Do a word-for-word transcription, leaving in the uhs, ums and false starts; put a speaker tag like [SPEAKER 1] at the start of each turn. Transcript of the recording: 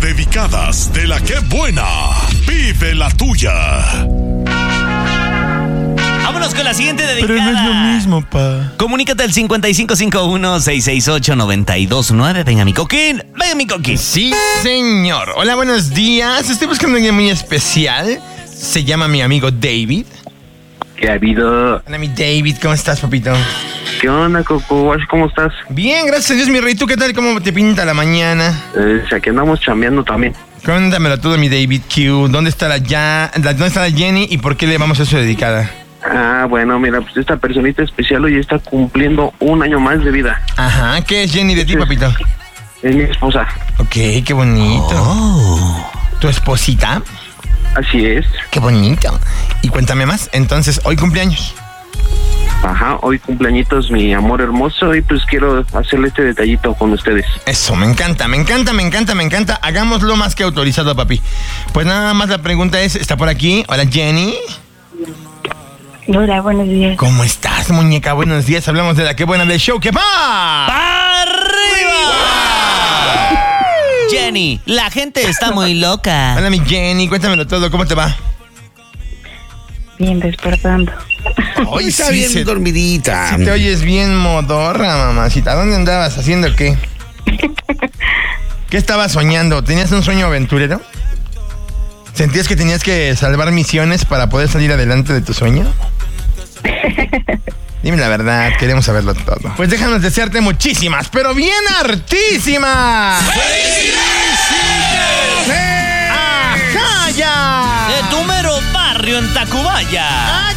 [SPEAKER 1] dedicadas de la que buena. Vive la tuya.
[SPEAKER 2] Vámonos con la siguiente dedicada.
[SPEAKER 3] Pero no es lo mismo, pa.
[SPEAKER 2] Comunícate al cincuenta y cinco cincuenta y uno, seiscientos sesenta y ocho, noventa y dos nueve. Venga, mi coquín. Venga, mi coquín.
[SPEAKER 3] Sí, señor. Hola, buenos días. Estoy buscando a alguien muy especial. Se llama mi amigo David.
[SPEAKER 4] ¿Qué ha habido?
[SPEAKER 3] Hola, mi David. ¿Cómo estás, papito?
[SPEAKER 4] ¿Qué onda, Coco? ¿Cómo estás?
[SPEAKER 3] Bien, gracias a Dios, mi rey. ¿Tú qué tal? ¿Cómo te pinta la mañana?
[SPEAKER 4] Eh, aquí andamos chambeando también.
[SPEAKER 3] Cuéntamelo todo, mi David Q. ¿Dónde está la, ya, la, ¿Dónde está la Jenny y por qué le vamos a eso dedicada?
[SPEAKER 4] Ah, bueno, mira, pues esta personita especial hoy está cumpliendo un año más de vida.
[SPEAKER 3] Ajá, ¿qué es Jenny de ti,
[SPEAKER 4] Sí.
[SPEAKER 3] papito?
[SPEAKER 4] Es mi esposa.
[SPEAKER 3] Ok, qué bonito.
[SPEAKER 2] Oh.
[SPEAKER 3] ¿Tu esposita?
[SPEAKER 4] Así es.
[SPEAKER 3] Qué bonito. Y cuéntame más. Entonces, hoy cumpleaños.
[SPEAKER 4] Ajá, hoy cumpleañitos mi amor hermoso y pues quiero hacerle este detallito con ustedes.
[SPEAKER 3] Eso, me encanta, me encanta, me encanta, me encanta. Hagámoslo más que autorizado, papi. Pues nada más la pregunta es, ¿está por aquí? Hola, Jenny.
[SPEAKER 5] Hola, buenos días.
[SPEAKER 3] ¿Cómo estás, muñeca? Buenos días. Hablamos de la que buena del show. ¡Que va!
[SPEAKER 2] ¡Arriba! Jenny, la gente está muy loca.
[SPEAKER 3] Hola, mi Jenny. Cuéntamelo todo. ¿Cómo te va?
[SPEAKER 5] Bien, despertando.
[SPEAKER 3] Hoy
[SPEAKER 6] Está bien
[SPEAKER 3] se,
[SPEAKER 6] dormidita.
[SPEAKER 3] sí te oyes bien modorra, mamacita. ¿Dónde andabas? ¿Haciendo qué? ¿Qué estabas soñando? ¿Tenías un sueño aventurero? ¿Sentías que tenías que salvar misiones para poder salir adelante de tu sueño? Dime la verdad, queremos saberlo todo. Pues déjanos desearte muchísimas, pero bien hartísimas. ¡Ajá, ya!
[SPEAKER 2] De tu mero barrio en Tacubaya.